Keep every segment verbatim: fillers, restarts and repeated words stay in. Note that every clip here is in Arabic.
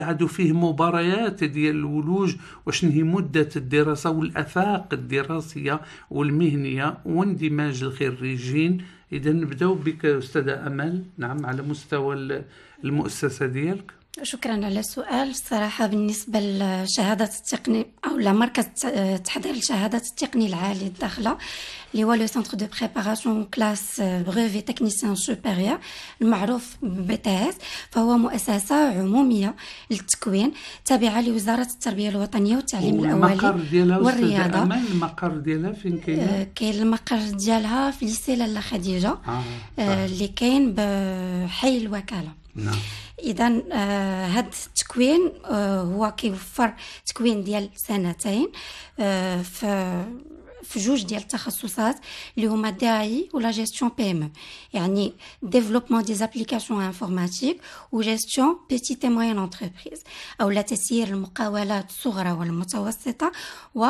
عادوا فيه مباريات ديال الولوج وشنو هي مدة الدراسة والآفاق الدراسية والمهنية واندماج الخريجين. إذا نبداو بك أستاذة أمل. نعم، على مستوى المؤسسة ديالك. شكرا على السؤال. الصراحة بالنسبة لشهادة التقني أو لمركز تحضير الشهادات التقني العالي الداخلة اللي هو لو سنتر دو بريباراسيون كلاس بغوفي تكنيسيان سوبيريور المعروف بي تي اس، فهو مؤسسة عمومية للتكوين تابعة لوزارة التربية الوطنية والتعليم الأولي والرياضة. المقر ديالها فين كاين؟ كاين المقر ديالها في ليسي لاله خديجة آه. آه. اللي كاين بحي الوكالة. نعم. اذا آه هذا التكوين آه هو كيوفر تكوين ديال سنتين آه في في جوج ديال التخصصات اللي هما دي اي ولا جيستيون بي ام، يعني ديفلوبمون دي زابليكاسيون انفورماتيك وجيستيون بيتيت اي موين انتربريز، او لا تسيير المقاولات الصغرى والمتوسطه و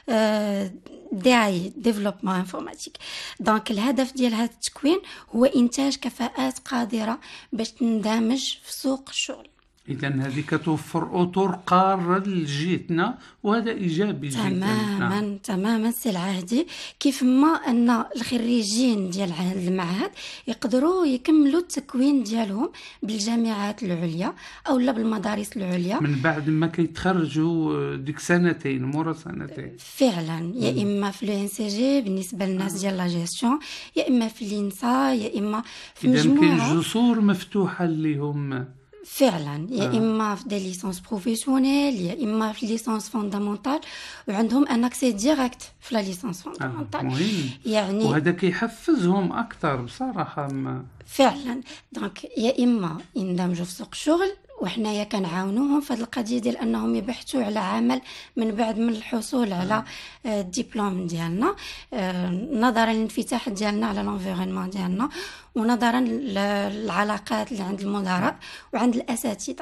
دي اي ديفلوبمون انفورماتيك. دونك الهدف ديال هذا التكوين هو انتاج كفاءات قادره باش تندمج في سوق الشغل. إذا هذه كتوفر أطر قارة لجيتنا وهذا إيجابي جدا. تماما نعم. تماما سي العهدي، كيف ما أن الخريجين ديال المعهد يقدروا يكملوا التكوين ديالهم بالجامعات العليا أو لا بالمدارس العليا من بعد ما كيتخرجوا ديك سنتين مورا سنتين فعلا، يا إما في الان سي جي بالنسبة للناس ديال لا جيستيون، يا إما في الإنسا، يا إما في مجموعة. إذا كاين جسور مفتوحة لهم فعلا، يا آه. اما في دي ليسونس بروفيسيونيل، يا اما في ليسونس فوندامونتال، وعندهم ان اكسي ديريكت في لا ليسونس فوندامونتال. آه. يعني وهذا كيحفزهم اكثر بصراحه. ما فعلا، دونك يا اما يندمجوا في سوق الشغل وحنايا كنعاونوهم في هذه القضيه ديال انهم يبحثوا على عمل من بعد من الحصول على الدبلوم ديالنا، نظرا للانفتاح ديالنا على لونفيرونمون ديالنا ونظرا للعلاقات اللي عند المدراء وعند الاساتذه.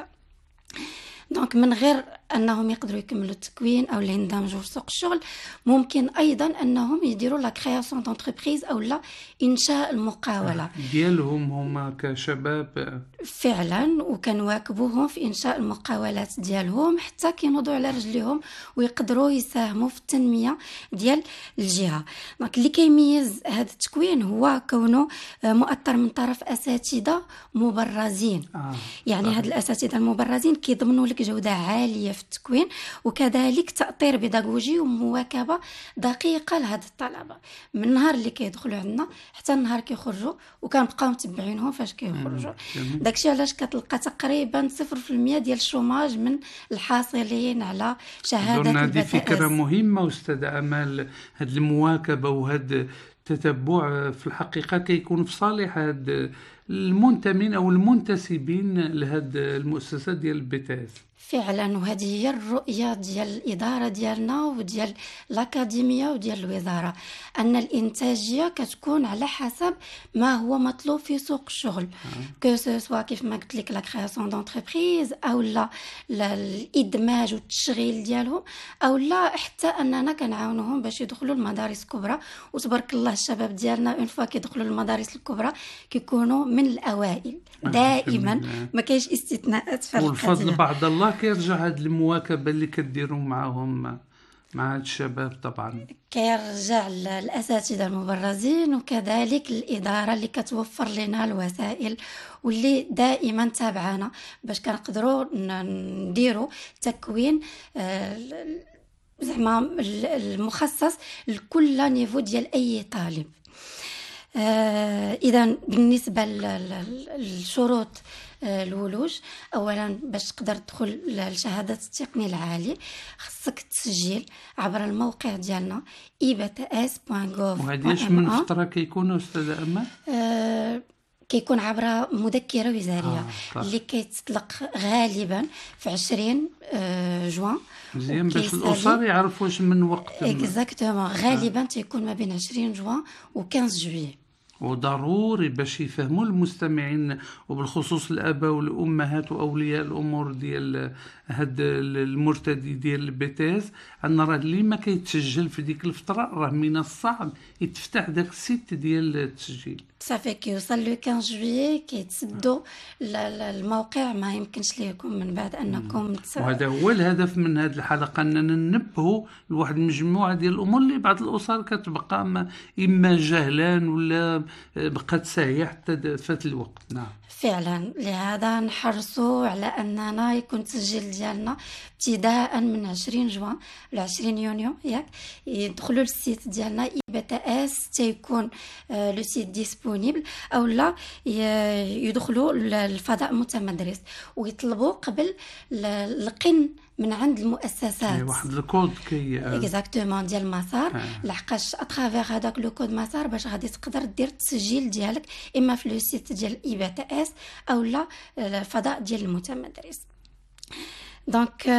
دونك من غير انهم يقدروا يكملوا التكوين او يندمجوا في سوق الشغل، ممكن ايضا انهم يديروا لا كرياسيون دونتربريز او لا انشاء المقاوله ديالهم هما كشباب. فعلا، وكنواكبوهم في انشاء المقاولات ديالهم حتى كينوضوا على رجليهم ويقدروا يساهموا في التنميه ديال الجهه. دونك اللي كيميز هذا التكوين هو كونه مؤثر من طرف اساتذه مبرزين. آه. يعني هاد الاساتذه المبرزين كيضمنوا لك جوده عاليه في التكوين، وكذلك تاطير بيداغوجي ومواكبه دقيقه لهاد الطلبه من النهار اللي كيدخلوا عندنا حتى النهار كيخرجوا، وكنبقاو متبعينهم فاش كيخرجوا. داكشي علاش كتلقى تقريبا صفر في المية ديال الشوماج من الحاصلين على شهاده البي تي اس. هذه فكره مهمه استاذه امال. هاد المواكبه وهاد التتبع في الحقيقه كيكون في صالح هاد المنتمين او المنتسبين لهاد المؤسسات ديال البي تي اس. فعلا، وهذه هي الرؤيه ديال الاداره ديالنا وديال الاكاديميه وديال الوزاره، ان الانتاجيه كتكون على حسب ما هو مطلوب في سوق الشغل، كو سو سوا كيف ما قلت لك لا كرياسيون دونتربريز او لا الادماج والتشغيل ديالهم، او لا حتى اننا كنعاونوهم باش يدخلوا المدارس الكبرى. وتبارك الله الشباب ديالنا اون فوا كيدخلوا المدارس الكبرى كيكونوا من الاوائل دائما، ما كاينش استثناءات في القضيه. والفضل بعد الله كيرجع هاد المواكبه اللي كديروا معهم مع هاد الشباب طبعا كيرجع الاساتذه المبرزين، وكذلك الاداره اللي كتوفر لنا الوسائل واللي دائما تابعانا باش كنقدروا نديروا تكوين زعما المخصص لكل نيفو ديال اي طالب. آه اذا بالنسبه للشروط آه الولوج، اولا باش تقدر تدخل للشهاده التقني العالي خصك تسجل عبر الموقع ديالنا اي بي تي اس دوت غوف. وهذه من فتره كيكون استاذه امل؟ آه كيكون عبر مذكره وزاريه آه اللي كيتطلق غالبا في عشرين آه جوان. مزيان باش الاسر يعرفوا واش من وقت اكزاكتومون. غالبا تيكون ما بين عشرين جوان و خمسة جويي. وضروري باش يفهموا المستمعين وبالخصوص الآباء والأمهات وأولياء الأمور ديال هاد المرتدي ديال البي تي اس، أن راه اللي ما كيتسجل في ديك الفترة راه من الصعب يتفتح داك السيت ديال التسجيل. صافي كيوصل لو خمسة جويي كيتسدوا الموقع، ما يمكنش ليكم من بعد انكم تس... وهذا هو الهدف من هذه الحلقه، اننا ننبهوا لواحد المجموعه ديال الامور اللي بعض الاسر كتبقى ما اما جهلان ولا بقات ساهيه حتى فات الوقت. نعم فعلا، لهذا نحرصوا على اننا يكون التسجيل ديالنا ابتداء من عشرين جوان ل عشرين يونيو، ياك يدخلوا للسيت ديالنا اي بي تي اس تيكون آه لو سيت ديسپونيبل، او لا يدخلوا للفضاء متمدرس ويطلبوا قبل القن من عند المؤسسات واحد الكود كي اكزاكتومون ديال المسار، لحقاش اترافير هذاك لو كود مسار باش غادي تقدر دير التسجيل ديالك اما في لو سيت ديال اي بي تي اس او لا الفضاء ديال المتمدرس. دونك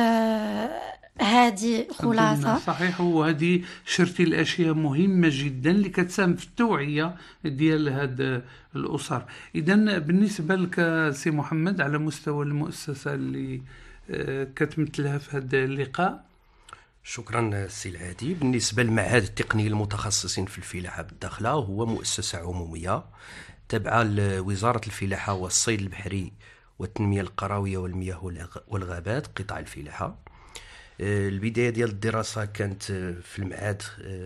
هذه خلاصه صحيح، وهذه شرتي الاشياء مهمه جدا اللي كتساهم في التوعيه ديال هاد الاسر. اذا بالنسبه لك سي محمد على مستوى المؤسسه اللي كتمثلها في هذا اللقاء. شكرا سي العادي. بالنسبه للمعهد التقني المتخصصين في الفلاحه بالداخله، هو مؤسسه عموميه تابعه لوزاره الفلاحه والصيد البحري والتنميه القرويه والمياه والغابات قطاع الفلاحه. البدايه ديال الدراسه كانت في المعهد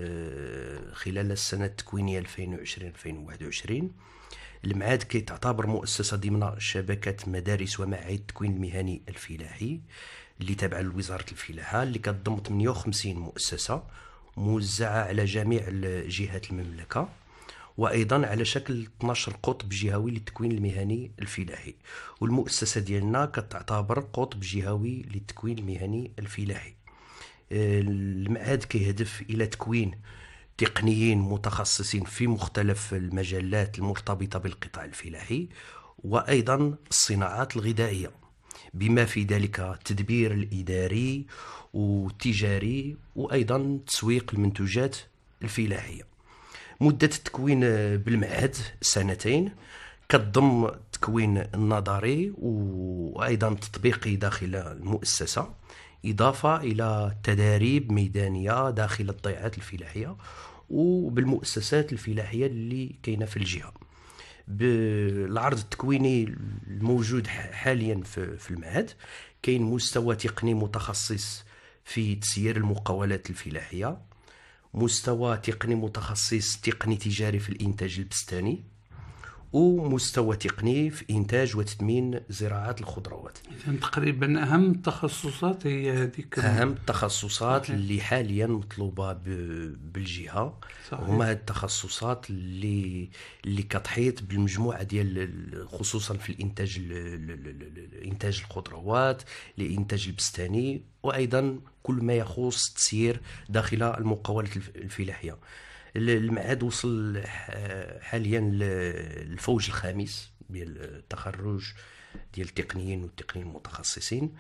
خلال السنه التكوينيه ألفين وعشرين ألفين وواحد وعشرين. المعهد كيتعتبر مؤسسة ضمن شبكة مدارس ومعاهد التكوين المهني الفلاحي اللي تابعة لوزارة الفلاحة، اللي كتضم ثمانية وخمسين مؤسسة موزعة على جميع جهات المملكة، وأيضا على شكل اثناش قطب جهوي للتكوين المهني الفلاحي. والمؤسسة ديالنا كتعتبر قطب جهوي للتكوين المهني الفلاحي. المعهد كيهدف إلى تكوين تقنيين متخصصين في مختلف المجالات المرتبطة بالقطاع الفلاحي وأيضا الصناعات الغذائية، بما في ذلك التدبير الإداري والتجاري وأيضا تسويق المنتوجات الفلاحية. مدة التكوين بالمعهد سنتين، كتضم التكوين النظري وأيضا التطبيقي داخل المؤسسة، إضافة إلى تداريب ميدانية داخل الضيعات الفلاحية وبالمؤسسات الفلاحية اللي كاينة في الجهة. بالعرض التكويني الموجود حاليا في المعهد كاين مستوى تقني متخصص في تسيير المقاولات الفلاحية، مستوى تقني متخصص تقني تجاري في الإنتاج البستاني، ومستوى تقني في إنتاج وتثمين زراعات الخضروات. إذن تقريبا أهم التخصصات هي هذيك أهم التخصصات اللي حاليا مطلوبة بالجهة. صحيح. هما هاد التخصصات اللي اللي كتحيط بالمجموعة ديال خصوصا في الإنتاج إنتاج الخضروات، الإنتاج البستاني، وأيضا كل ما يخص تسيير داخل المقاولات الفلاحية. المعهد وصل حاليا للفوج الخامس ديال التخرج ديال التقنيين والتقنيين المتخصصين.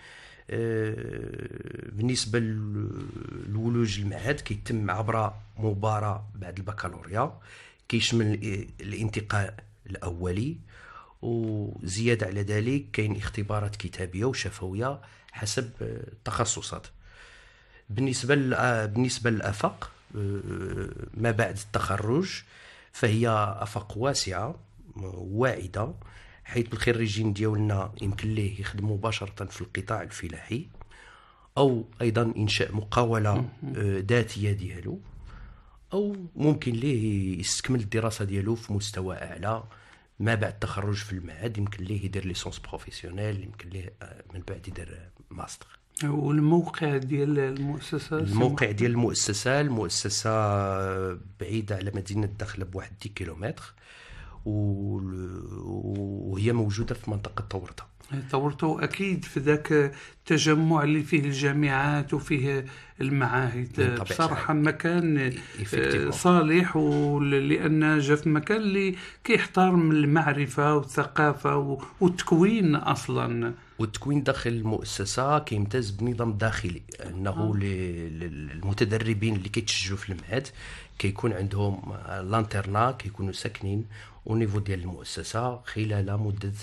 بالنسبه للولوج المعهد كيتم عبر مباراة بعد البكالوريا، كيشمل الانتقاء الاولي، وزياده على ذلك كاين اختبارات كتابيه وشفويه حسب التخصصات. بالنسبه بالنسبه للافاق ما بعد التخرج، فهي افاق واسعه واعده، حيث الخريجين ديالنا يمكن ليه يخدم مباشره في القطاع الفلاحي، او ايضا انشاء مقاوله ذاتيه ديالو، او ممكن ليه يستكمل الدراسه ديالو في مستوى اعلى ما بعد التخرج في المعهد. يمكن ليه يدير ليسونس بروفيسيونيل، يمكن ليه من بعد يدير ماستر. والموقع ديال المؤسسة؟ الموقع ديال المؤسسة المؤسسة بعيدة على مدينة داخلة بواحد دي كيلومتر، وهي موجودة في منطقة طورطة. طورطة أكيد في ذاك التجمع اللي فيه الجامعات وفيه المعاهد، بصراحة مكان صالح، ولأن جا في مكان اللي كيحترم المعرفة والثقافة والتكوين أصلا. والتكوين داخل المؤسسه كيمتاز بنظام داخلي، انه المتدربين اللي كيتشجعوا في المعهد كيكون عندهم لانترنا، كيكونوا ساكنين او نيفو ديال المؤسسه خلال مده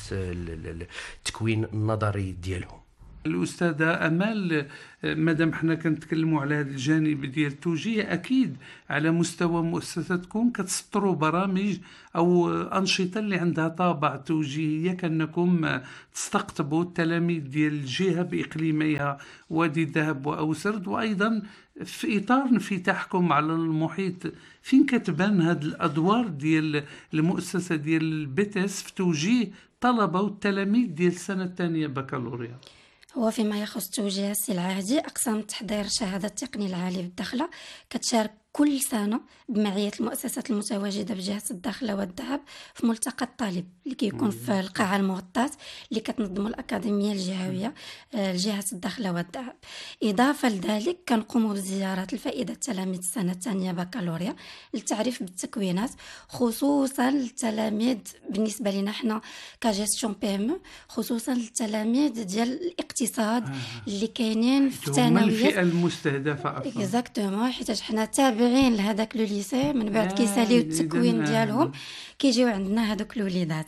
التكوين النظري ديالهم. الأستاذة أمال، مادام حنا كنتكلموا على هذا الجانب ديال التوجيه، أكيد على مستوى مؤسستكم كتسطروا برامج أو أنشطة اللي عندها طابع توجيهية، كأنكم تستقطبوا التلاميذ ديال الجهة بإقليميها وادي الذهب وأوسرد، وأيضا في إطار انفتاحكم على المحيط. فين كتبان هذه الأدوار ديال المؤسسة ديال البيتس في توجيه طلبة والتلاميذ ديال السنة الثانية بكالوريا؟ هو فيما يخص توجيه السي العهدي، أقسام تحضير شهادة التقني العالي بالداخلة كتشارك كل سنة بمعية المؤسسات المتواجدة بجهة الداخلة والذهب في ملتقى الطالب اللي كيكون في القاعة المغطاة اللي كتنظم الأكاديمية الجهوية لجهة الداخلة والذهب. إضافة لذلك كنقوموا بزيارات الفائدة التلاميذ السنة الثانية بكالوريا للتعريف بالتكوينات، خصوصا للتلاميذ بالنسبة لنا حنا كجيستيون بي ام، خصوصا للتلاميذ ديال الاقتصاد اللي كاينين في الثانوية، الفئة المستهدفة أصلا. اكزاكتومون، حيت حنا تابعين لهذاك لو ليسي، من بعد كيساليو التكوين ديالهم كيجيو عندنا هذوك الوليدات.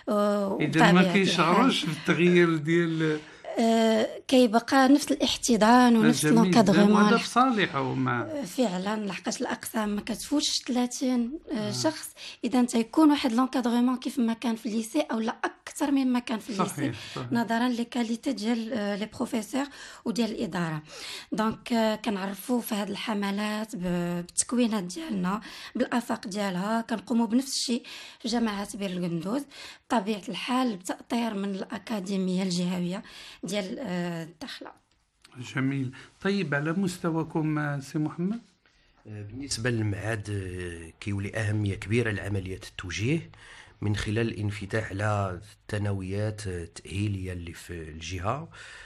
اذا ما كيشعروش بالتغيير ديال أه كيبقى نفس الاحتضان ونفس لونكادغمون. هذا بصالح وما فعلا، لحقاش الاقسام ما كتفوتش ثلاثين آه. شخص، اذا تيكون واحد لونكادغمون كيف ما كان في الليسي او لا اكثر مما كان في الليسي، نظرا لكاليتي ديال لي بروفيسور وديال الاداره. دونك آه كنعرفوا في هذه الحملات بالتكوينات ديالنا بالافاق ديالها، كنقوموا بنفس الشيء في جامعه بير القندوز بطبيعه الحال بتاطير من الاكاديميه الجهويه ديال الداخله. جميل. طيب على مستواكم سي محمد، بالنسبه للمعهد كيولي اهميه كبيره لعمليات التوجيه من خلال الانفتاح على الثانويات التاهيليه اللي في الجهه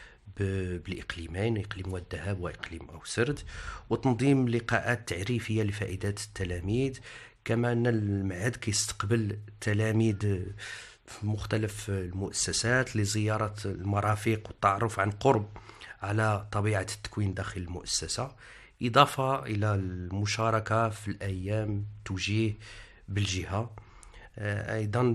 بالاقليمين، اقليم وادي الذهب واقليم اوسرد، وتنظيم لقاءات تعريفيه لفائده التلاميذ. كما ان المعهد كيستقبل تلاميذ في مختلف المؤسسات لزيارة المرافق والتعرف عن قرب على طبيعة التكوين داخل المؤسسة، إضافة إلى المشاركة في الأيام توجيه بالجهة. أيضا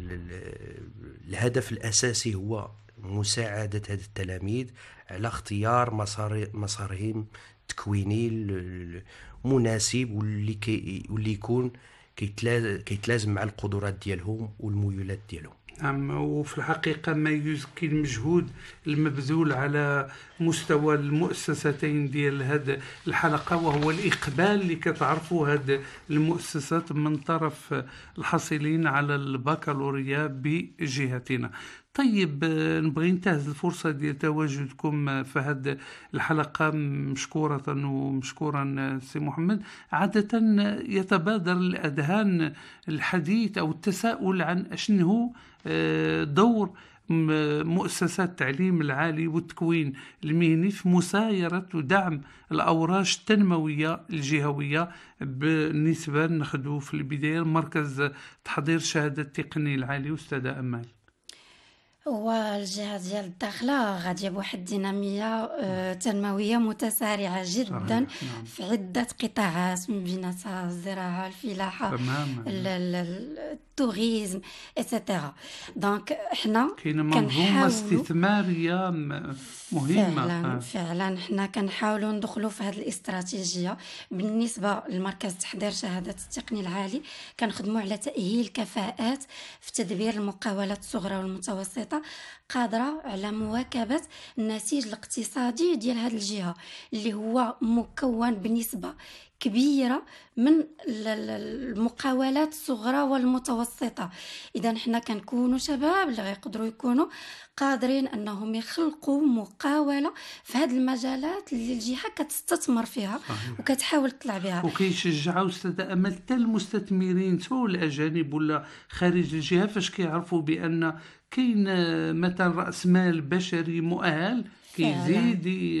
الهدف الأساسي هو مساعدة هذه التلاميذ على اختيار مسار مسارهم التكويني المناسب واللي كي واللي يكون كيتلازم مع القدرات ديالهم والميولات ديالهم. نعم، وفي الحقيقة ما يزكي المجهود المبذول على مستوى المؤسستين ديال هذه الحلقة، وهو الإقبال اللي كتعرفوا هذه المؤسسات من طرف الحاصلين على البكالوريا بجهتنا. طيب نبغي ننتهز الفرصة ديال تواجدكم في هذه الحلقة مشكورة ومشكورا سي محمد. عادة يتبادر الأذهان الحديث أو التساؤل عن أشنو هو دور مؤسسات التعليم العالي والتكوين المهني في مسايرة ودعم الأوراش التنموية الجهوية. بالنسبة ناخذوا في البداية مركز تحضير شهادة التقني العالي. أستاذة أمال، والجهة ديال الداخلة غادية بواحد الدينامية آه تنموية متسارعة جدا. نعم. في عدة قطاعات من بيناتها الزراعة، الفلاحة، التوريزم إتسيتيرا. دونك احنا كاينه منظومة استثمارية مهمة. فعلا, فعلا احنا كنحاولوا ندخلوا في هذه الاستراتيجية. بالنسبة لمركز تحضير شهادة التقني العالي كنخدموا على تأهيل كفاءات في تدبير المقاولات الصغرى والمتوسطة قادرة على مواكبة النسيج الاقتصادي ديال هذه الجهة اللي هو مكون بنسبة كبيرة من المقاولات الصغرى والمتوسطة. إذا نحن كنكونوا شباب اللي غيقدروا يكونوا قادرين أنهم يخلقوا مقاولة في هذه المجالات اللي الجهة كتستثمر فيها. صحيح. وكتحاول تطلع بها، وكيشجعوا أستاذة أمل حتى المستثمرين سواء الأجانب ولا خارج الجهة فاش كيعرفوا بأن كاين مثلا رأس مال بشري مؤهل كيزيد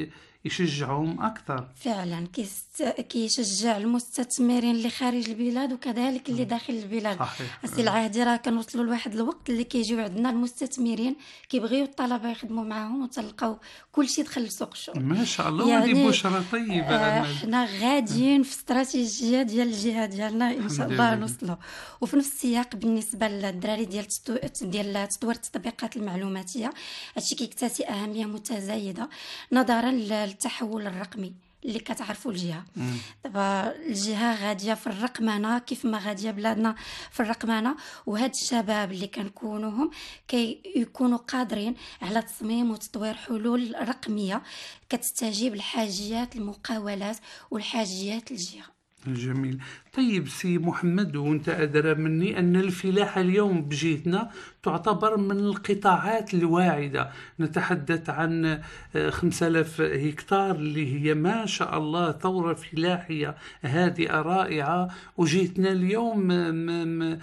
يشجعهم أكثر. فعلا كيست... كيشجع المستثمرين اللي خارج البلاد وكذلك اللي داخل البلاد. السي العهدي راه كنوصلوا لواحد الوقت اللي كيجيو عندنا المستثمرين كيبغيو الطلبه يخدموا معاهم وتلقاو كلشي دخل لسوق الشغل. ما شاء الله، يعني ودي بشرى طيبه. آه حنا غاديين في استراتيجيه ديال الجهه ديالنا ان شاء الله نوصلوا. وفي نفس السياق بالنسبه للدراري ديال تستو... ديال تطوير التطبيقات المعلوماتيه، هادشي كيكتسي اهميه متزايده نظرا للتحول الرقمي اللي كتعرفوا الجهه. دابا الجهه غاديه في الرقمنه كيف ما غاديه بلادنا في الرقمنه، وهاد الشباب اللي كنكونوهم كيكونوا قادرين على تصميم وتطوير حلول رقميه كتستجيب لحاجيات المقاولات والحاجيات الجهه. جميل. طيب سي محمد، وانت أدرى مني أن الفلاحة اليوم بجهتنا تعتبر من القطاعات الواعدة. نتحدث عن خمسة آلاف هكتار اللي هي ما شاء الله ثورة فلاحية هادئة رائعة، وجهتنا اليوم م م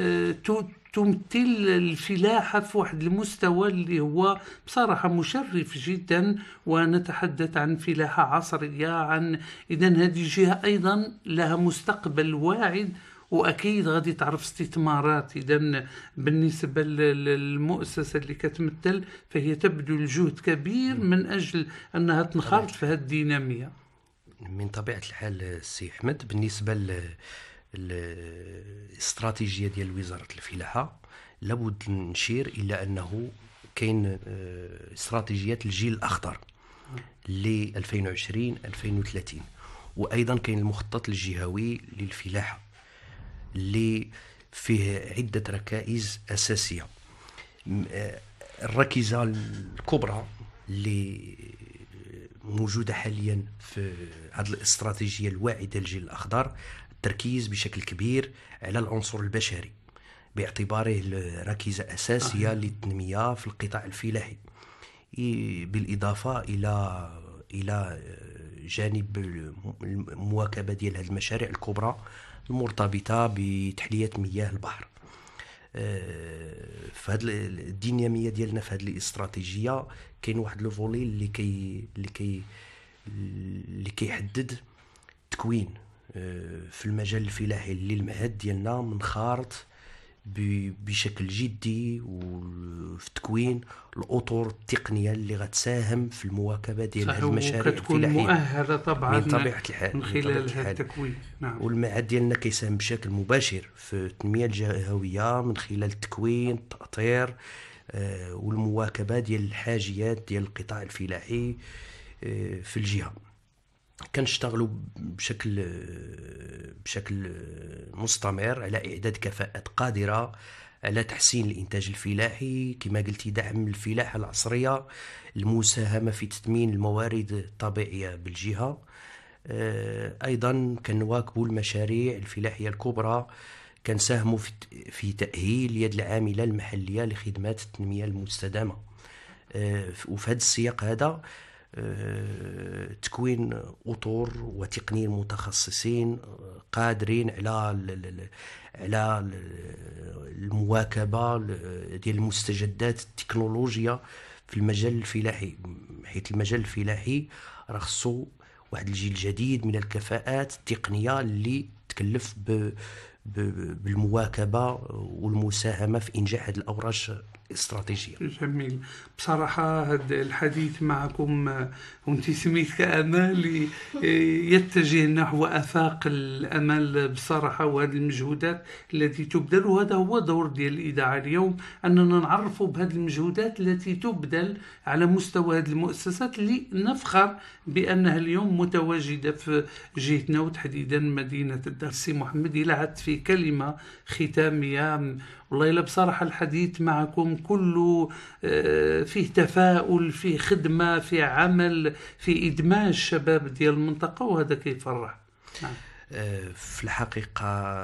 تمثل الفلاحة في واحد المستوى اللي هو بصراحة مشرف جدا، ونتحدث عن فلاحة عصرية. عن إذن هذه الجهة أيضا لها مستقبل واعد، وأكيد غادي تعرف استثمارات. إذن بالنسبة للمؤسسة اللي كتمثل فهي تبذل جهد كبير من أجل أنها تنخرط في هذه الدينامية. من طبيعة الحال السي أحمد، بالنسبة ل الاستراتيجيه ديال وزاره الفلاحه لابد نشير الى انه كاين استراتيجيات الجيل الاخضر ل ألفين وعشرين ألفين وثلاثين، وايضا كاين المخطط الجهوي للفلاحه اللي فيه عده ركائز اساسيه. الركيزه الكبرى اللي موجوده حاليا في هذه الاستراتيجيه الواعده للجيل الاخضر التركيز بشكل كبير على العنصر البشري باعتباره ركيزة أساسية للتنمية في القطاع الفلاحي، بالإضافة إلى إلى جانب المواكبة ديال هذه المشاريع الكبرى المرتبطة بتحلية مياه البحر. في هذه الدينامية ديالنا في هذه الاستراتيجية كاين واحد لو فولي اللي كي اللي كي اللي كيحدد تكوين في المجال الفلاحي اللي المعهد ديالنا منخرط بشكل جدي وفي تكوين الاطر التقنيه اللي غتساهم في المواكبه ديال هذه المشاريع الفلاحيه مؤهله طبعا من طبيعه الحال من خلال هذا التكوين. نعم. والمعهد ديالنا كيساهم بشكل مباشر في التنميه الجهويه من خلال التكوين التاطير آه والمواكبه ديال الحاجيات ديال القطاع الفلاحي آه في الجهه. كنشتغلوا بشكل بشكل مستمر على اعداد كفاءات قادره على تحسين الانتاج الفلاحي، كما قلتي دعم الفلاحه العصريه، المساهمه في تثمين الموارد الطبيعيه بالجهه. ايضا كنواكبوا المشاريع الفلاحيه الكبرى، كنساهموا في تاهيل اليد العامله المحليه لخدمات التنميه المستدامه. وفي هذا السياق هذا تكوين اطر وتقنيين متخصصين قادرين على على المواكبه ديال المستجدات التكنولوجيا في المجال الفلاحي، حيث المجال الفلاحي راه خصو واحد الجيل جديد من الكفاءات التقنيه اللي تكلف بالمواكبه والمساهمه في انجاح هذه الاوراش الاستراتيجيه. جميل. بصراحه هذا الحديث معكم وانت سميت كامال يتجه نحو افاق الامل بصراحه، وهذه المجهودات التي تبذل، وهذا هو دور ديال الاذاعه اليوم، اننا نعرفوا بهذه المجهودات التي تبذل على مستوى هذه المؤسسات اللي نفخر بانها اليوم متواجده في جهتنا وتحديدا مدينه الدار. سي محمد يلعت في كلمه ختاميه، والله إلا بصراحة الحديث معكم كله فيه تفاؤل، فيه خدمة، فيه عمل، فيه إدماج الشباب ديال المنطقة، وهذا كيفرح. نعم. في الحقيقة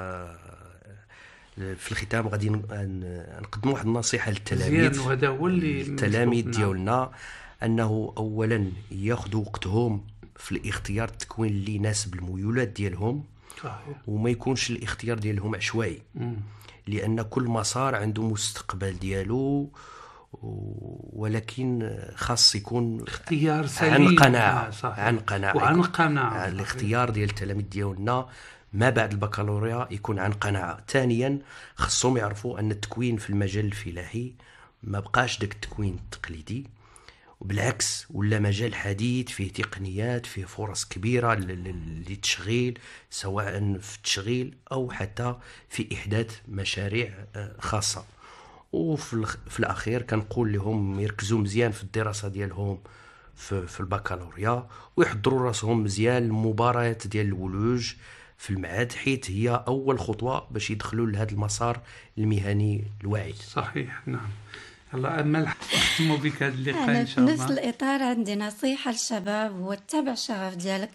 في الختام غادي نقدموا واحد النصيحة للتلاميذ، وهذا هو اللي التلاميذ ديالنا، أنه أولا ياخذوا وقتهم في الاختيار التكوين اللي يناسب الميولات ديالهم، وما يكونش الاختيار ديالهم عشوائي، لأن كل مسار عنده مستقبل ديالو ولكن خاص يكون اختيار سليم عن قناعة آه عن قناعة وعن قناعة. الاختيار ديال التلاميذ ديالنا ما بعد البكالوريا يكون عن قناعة. ثانيا خصهم يعرفوا أن التكوين في المجال الفلاحي ما بقاش داك التكوين التقليدي، وبالعكس ولا مجال حديث فيه تقنيات، فيه فرص كبيرة للتشغيل، سواء في التشغيل أو حتى في إحداث مشاريع خاصة. وفي في الأخير كنقول لهم يركزوا مزيان في الدراسة ديالهم في, في البكالوريا، ويحضروا راسهم مزيان المباريات ديال الولوج في المعهد، حيث هي أول خطوة باش يدخلوا لهذا المسار المهني الواعد. صحيح، نعم. الله أمل نختموا بك هذا اللقاء إن شاء الله. في نفس الإطار عندي نصيحة للشباب، هو تتبع الشغف ديالك.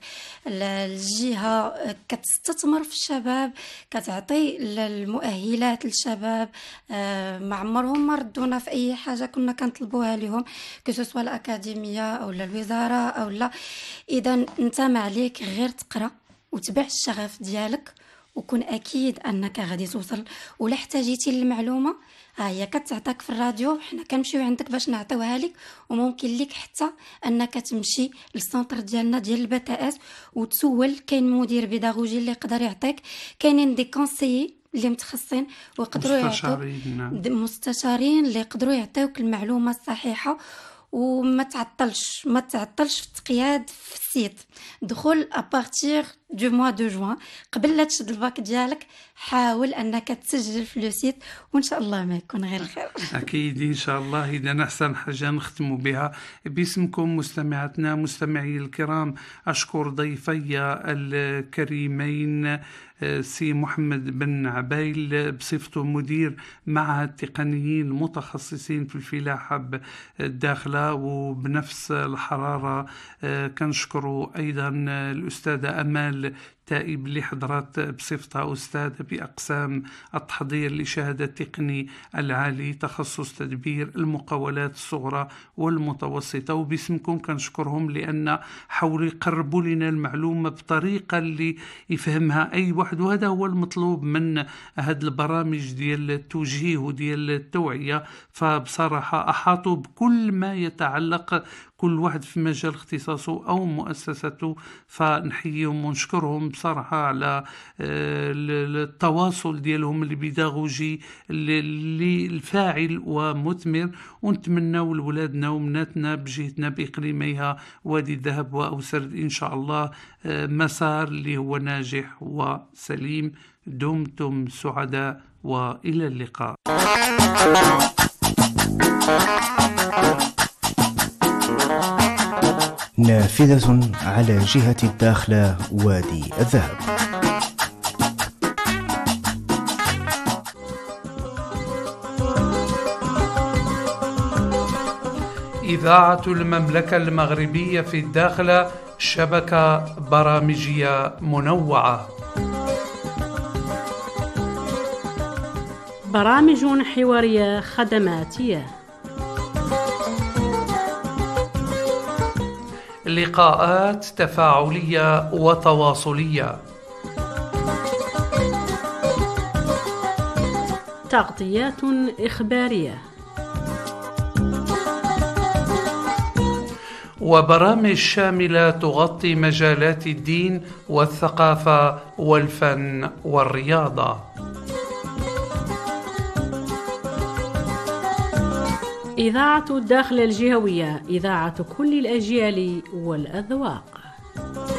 الجهة كتستثمر في الشباب، كتعطي المؤهلات للشباب، ما عمرهم ما ردونا في أي حاجة كنا كنطلبوها لهم، كسوسوا الأكاديمية أو الوزارة أو لا. إذا أنت ما عليك غير تقرأ وتبع الشغف ديالك، وكن أكيد أنك غادي توصل. ولا احتاجيتي للمعلومة ها هي كتعطاك في الراديو، حنا كنمشيو عندك باش نعطيوها لك. وممكن لك حتى انك تمشي للسونتر ديالنا ديال البتاءات وتسول، كاين مدير بيداغوجي اللي يقدر يعطيك، كاينين دي كونسيي اللي متخصصين ويقدروا يعطوك، مستشارين اللي يقدروا يعطيوك المعلومه الصحيحه. وما تعطلش ما تعطلش في التقياد في السيت. دخل ابارتير دو موا دو جوان، قبل لا تشد الباك ديالك حاول انك تسجل في لو سيت، وان شاء الله ما يكون غير الخير. اكيد ان شاء الله. اذا احسن حاجه نختموا بها باسمكم مستمعاتنا مستمعي الكرام، اشكر ضيفي الكريمين سي محمد بن عبايل بصفته مدير معهد تقنيين متخصصين في الفلاحة الداخلة، وبنفس الحرارة كنشكروا أيضا الأستاذة أمال تائب اللي حضرت بصفتها أستاذة بأقسام التحضير لشهادة التقني العالي تخصص تدبير المقاولات الصغرى والمتوسطة. وباسمكم كنشكرهم لأن حاولوا يقربوا لنا المعلومة بطريقة اللي يفهمها أي واحد، وهذا هو المطلوب من هذه البرامج ديال التوجيه وديال التوعية. فبصراحة أحاطوا بكل ما يتعلق كل واحد في مجال اختصاصه أو مؤسسته، فنحييهم ونشكرهم بصراحة على التواصل ديالهم البيداغوجي اللي الفاعل ومثمر. ونتمنى لولادنا ومناتنا بجهتنا بإقليميها وادي الذهب وأوسرد إن شاء الله مسار اللي هو ناجح وسليم. دمتم سعداء وإلى اللقاء. نافذة على جهة الداخلة وادي الذهب. إذاعة المملكة المغربية في الداخلة، شبكة برامجية منوعة، برامج حوارية خدماتية، لقاءات تفاعلية وتواصلية، تغطيات إخبارية، وبرامج شاملة تغطي مجالات الدين والثقافة والفن والرياضة. إذاعة الداخل الجهوية، إذاعة كل الأجيال والأذواق.